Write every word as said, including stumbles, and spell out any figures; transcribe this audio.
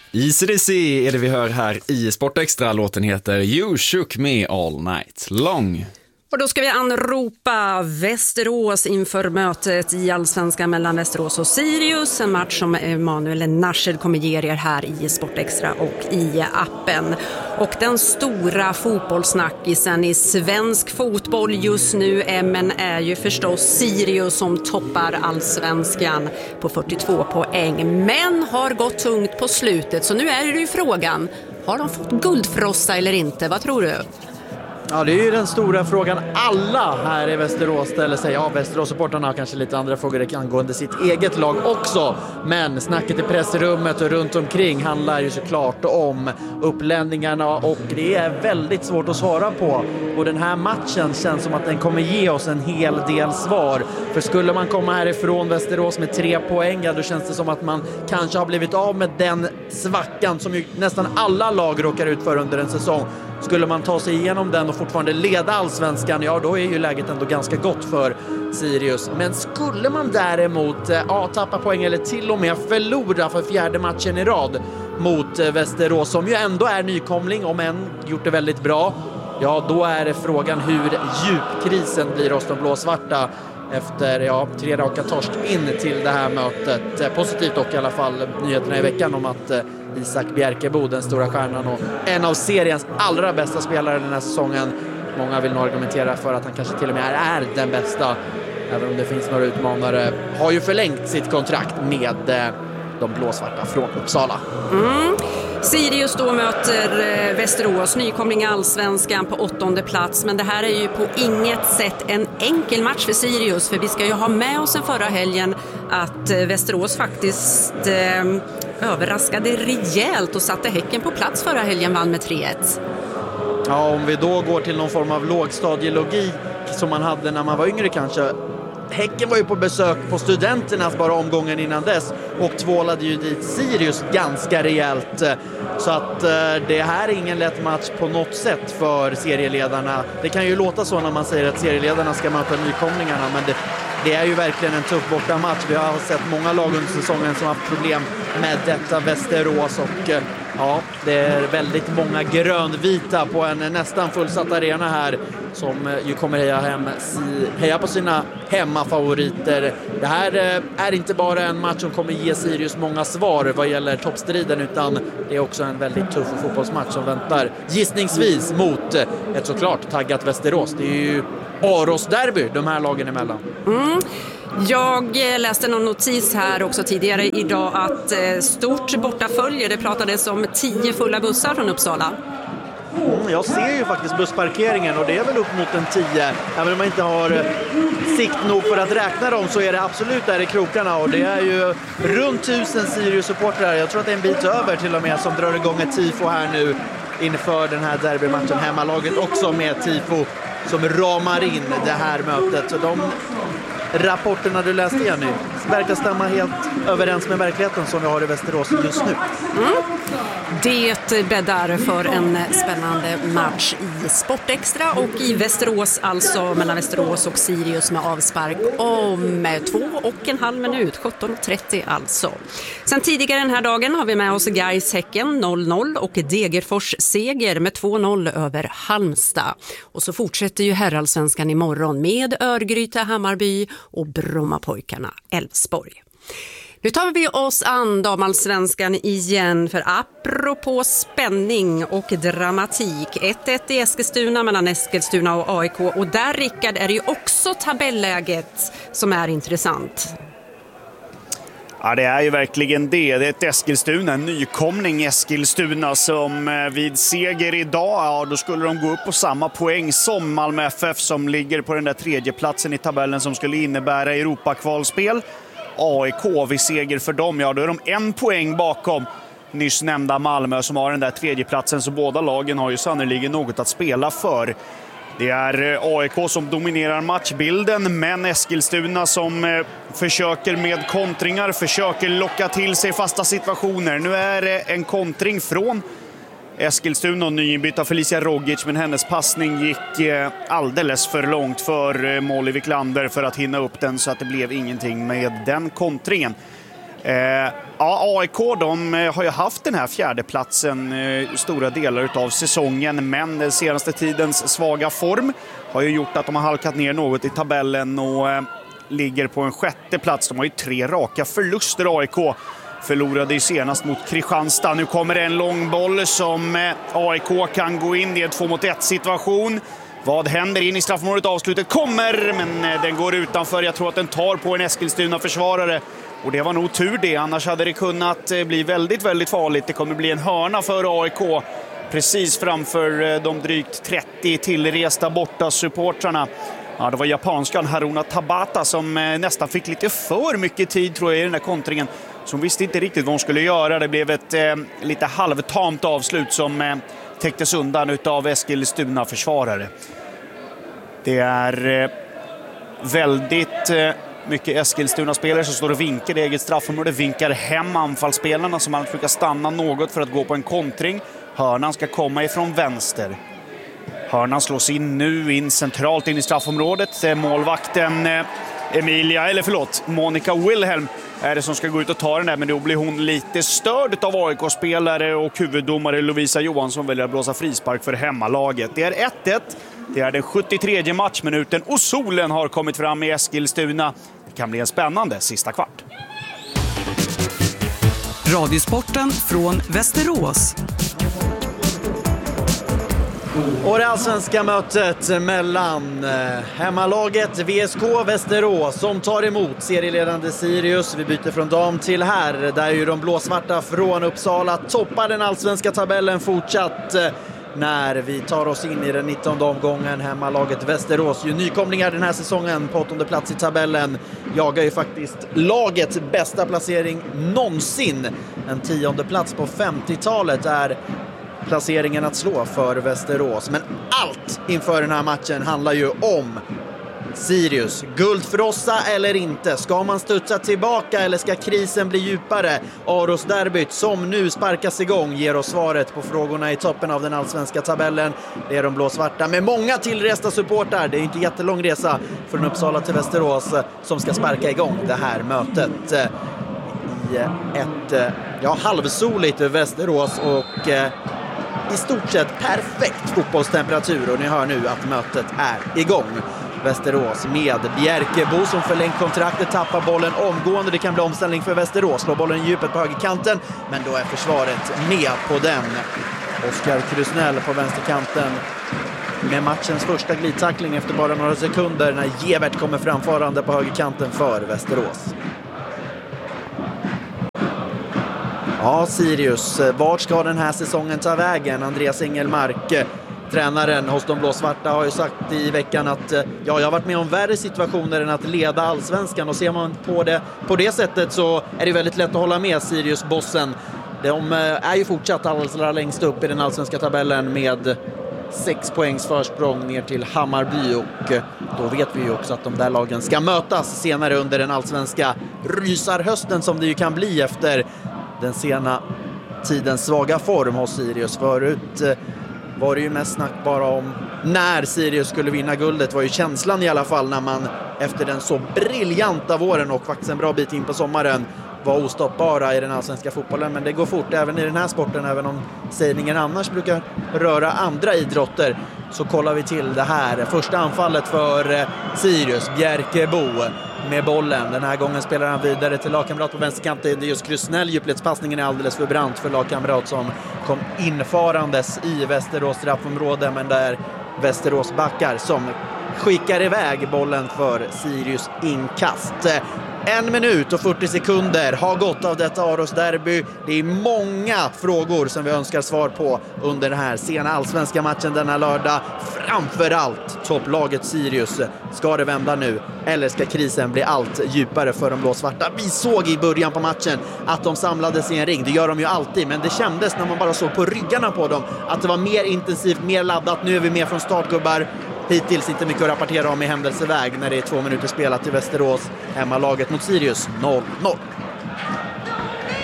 Easy D C är det vi hör här i Sport Extra. Låten heter You Shook Me All Night Long. Och då ska vi anropa Västerås inför mötet i Allsvenskan mellan Västerås och Sirius. En match som Emanuel Narshed kommer ge er här i Sport Extra och i appen. Och den stora fotbollsnackisen i svensk fotboll just nu men är ju förstås Sirius som toppar Allsvenskan på fyrtiotvå poäng. Men har gått tungt på slutet, så nu är det ju frågan. Har de fått guldfrossa eller inte? Vad tror du? Ja, det är ju den stora frågan alla här i Västerås ställer sig. Ja, Västerås-supportarna har kanske lite andra frågor angående sitt eget lag också. Men snacket i pressrummet och runt omkring handlar ju såklart om uppladdningarna och det är väldigt svårt att svara på. Och den här matchen känns som att den kommer ge oss en hel del svar. För skulle man komma härifrån Västerås med tre poäng, då känns det som att man kanske har blivit av med den svackan som ju nästan alla lag råkar ut för under en säsong. Skulle man ta sig igenom den och fortfarande leda Allsvenskan, ja då är ju läget ändå ganska gott för Sirius. Men skulle man däremot ja, tappa poäng eller till och med förlora för fjärde matchen i rad mot Västerås, som ju ändå är nykomling om än gjort det väldigt bra, ja då är det frågan hur djup krisen blir hos de blåsvarta efter ja, tre raka torsk in till det här mötet. Positivt dock i alla fall nyheterna i veckan om att Isak Bjerkebo, den stora stjärnan och en av seriens allra bästa spelare den här säsongen. Många vill nog argumentera för att han kanske till och med är den bästa, även om det finns några utmanare. Har ju förlängt sitt kontrakt med de blåsvarta från Uppsala. Mm. Sirius då möter Västerås, nykomling i Allsvenskan på åttonde plats. Men det här är ju på inget sätt en enkel match för Sirius. För vi ska ju ha med oss en förra helgen att Västerås faktiskt eh, överraskade rejält och satte Häcken på plats förra helgen, vann med tre ett. Ja, om vi då går till någon form av lågstadielogik som man hade när man var yngre kanske. Häcken var ju på besök på Studenternas bara omgången innan dess och tvålade ju dit Sirius ganska rejält. Så att eh, det här är ingen lätt match på något sätt för serieledarna. Det kan ju låta så när man säger att serieledarna ska möta nykomlingarna, men det, det är ju verkligen en tuff bortamatch. Vi har sett många lag under säsongen som har haft problem med detta Västerås och eh, ja, det är väldigt många grönvita på en nästan fullsatt arena här som ju kommer heja, hem, heja på sina hemmafavoriter. Det här är inte bara en match som kommer ge Sirius många svar vad gäller toppstriden, utan det är också en väldigt tuff fotbollsmatch som väntar gissningsvis mot ett såklart taggat Västerås. Det är ju Aros derby de här lagen emellan. Mm. Jag läste någon notis här också tidigare idag att stort bortaföljer, det pratades om tio fulla bussar från Uppsala. Mm, jag ser ju faktiskt bussparkeringen och det är väl upp mot en tio. Även om man inte har sikt nog för att räkna dem så är det absolut där i krokarna. Och det är ju runt tusen Sirius-supportrar. Jag tror att det är en bit över till och med som drar igång ett tifo här nu inför den här derbymatchen. Hemmalaget också med tifo som ramar in det här mötet. Så de rapporterna du läste, Jenny, verkar stämma helt överens med verkligheten som vi har i Västerås just nu. Mm. Det bäddar för en spännande match i Sport Extra och i Västerås, alltså mellan Västerås och Sirius med avspark om två och en halv minut, sjutton trettio alltså. Sen tidigare den här dagen har vi med oss Gais Häcken noll noll och Degerfors seger med två noll över Halmstad. Och så fortsätter ju herrallsvenskan imorgon med Örgryte, Hammarby och Brommapojkarna Elfsborg. Nu tar vi oss an damallsvenskan igen, för apropå spänning och dramatik. ett ett i Eskilstuna mellan Eskilstuna och A I K. Och där, Rickard, är det ju också tabelläget som är intressant. Ja, det är ju verkligen det. Det är ett Eskilstuna, en nykomling Eskilstuna som vid seger idag, ja då skulle de gå upp på samma poäng som Malmö F F som ligger på den där tredje platsen i tabellen som skulle innebära Europakvalspel. A I K vid seger för dem, ja då är de en poäng bakom nyss nämnda Malmö som har den där tredje platsen, så båda lagen har ju sannoliken något att spela för. Det är A I K som dominerar matchbilden, men Eskilstuna som eh, försöker med kontringar, försöker locka till sig fasta situationer. Nu är det en kontring från Eskilstuna och nyinbytta Felicia Rogic, men hennes passning gick eh, alldeles för långt för eh, Molly Wiklander för att hinna upp den, så att det blev ingenting med den kontringen. Eh, Ja, A I K de har ju haft den här fjärdeplatsen eh, stora delar av säsongen, men den senaste tidens svaga form har ju gjort att de har halkat ner något i tabellen och eh, ligger på en sjätte plats. De har ju tre raka förluster. A I K förlorade ju senast mot Kristianstad. Nu kommer det en lång boll som eh, A I K kan gå in i en två mot ett situation. Vad händer in i straffområdet? Avslutet kommer, men eh, den går utanför. Jag tror att den tar på en Eskilstuna-försvarare. Och det var nog tur det, annars hade det kunnat bli väldigt, väldigt farligt. Det kommer bli en hörna för A I K precis framför de drygt trettio tillresta borta supportrarna. Ja, det var japanskan Haruna Tabata som nästan fick lite för mycket tid tror jag i den där kontringen. Så hon visste inte riktigt vad hon skulle göra. Det blev ett eh, lite halvtamt avslut som eh, täcktes undan av Eskilstuna-försvarare. Det är eh, väldigt... Eh, mycket Eskilstuna-spelare som står och vinkar i eget straffområde, vinkar hem anfallsspelarna som alltid brukar stanna något för att gå på en kontring. Hörnan ska komma ifrån vänster. Hörnan slås in nu, in centralt in i straffområdet. Målvakten Emilia, eller förlåt, Monica Wilhelm är det som ska gå ut och ta den där, men då blir hon lite störd av A I K-spelare och huvuddomare Lovisa Johansson väljer att blåsa frispark för hemmalaget. Det är ett ett. Det är den sjuttiotredje matchminuten och solen har kommit fram i Eskilstuna. Det kan bli en spännande sista kvart. Radiosporten från Västerås. Och det allsvenska mötet mellan hemmalaget V S K Västerås som tar emot serieledande Sirius. Vi byter från dam till här, där ju de blåsvarta från Uppsala toppar den allsvenska tabellen fortsatt. När vi tar oss in i den nittonde omgången, hemmalaget Västerås, ju nykomlingar den här säsongen på åttonde plats i tabellen, jagar ju faktiskt lagets bästa placering någonsin. En tionde plats på femtiotalet är placeringen att slå för Västerås. Men allt inför den här matchen handlar ju om Sirius. Guldfrossa eller inte? Ska man studsa tillbaka eller ska krisen bli djupare? Aros-derbyt som nu sparkas igång ger oss svaret på frågorna i toppen av den allsvenska tabellen. Det är de blåsvarta med många tillresta supportar. Det är inte jättelång resa från Uppsala till Västerås som ska sparka igång det här mötet i ett ja, halvsoligt Västerås och i stort sett perfekt fotbollstemperatur, och ni hör nu att mötet är igång. Västerås med Bjerkebo som förlängt kontraktet, tappar bollen omgående. Det kan bli omställning för Västerås. Slår bollen i djupet på högerkanten, men då är försvaret med på den. Oskar Krusnell på vänsterkanten med matchens första glidtackling efter bara några sekunder när Gevert kommer framfarande på högerkanten för Västerås. Ja, Sirius, vart ska den här säsongen ta vägen? Andreas Engelmark, tränaren hos de blåsvarta, har ju sagt i veckan att ja, jag har varit med om värre situationer än att leda allsvenskan, och ser man på det på det sättet så är det väldigt lätt att hålla med Sirius-bossen. De är ju fortsatt allra längst upp i den allsvenska tabellen med sex poängs försprång ner till Hammarby, och då vet vi ju också att de där lagen ska mötas senare under den allsvenska rysarhösten som det ju kan bli efter den sena tidens svaga form hos Sirius. Förut var det ju mest snack bara om när Sirius skulle vinna guldet, var ju känslan i alla fall när man efter den så briljanta våren och faktiskt en bra bit in på sommaren var ostoppbara i den allsvenska fotbollen. Men det går fort även i den här sporten, även om sägningen annars brukar röra andra idrotter. Så kollar vi till det här första anfallet för Sirius. Bjerkebo med bollen. Den här gången spelar han vidare till lagkamrat på vänsterkanten. Det är just Krusnell. Djupledspassningen är alldeles för brant för lagkamrat som kom infarandes i Västerås straffområde, men där Västerås backar som skickar iväg bollen för Sirius inkast. En minut och fyrtio sekunder har gått av detta Aros-derby. Det är många frågor som vi önskar svar på under den här sena allsvenska matchen denna lördag. Framförallt topplaget Sirius. Ska det vända nu eller ska krisen bli allt djupare för de blåsvarta? Vi såg i början på matchen att de samlades i en ring. Det gör de ju alltid, men det kändes när man bara såg på ryggarna på dem att det var mer intensivt, mer laddat. Nu är vi med från startgubbar. Hittills inte mycket att rapportera om i händelseväg när det är två minuter spelat till Västerås. Hemmalaget mot Sirius noll noll.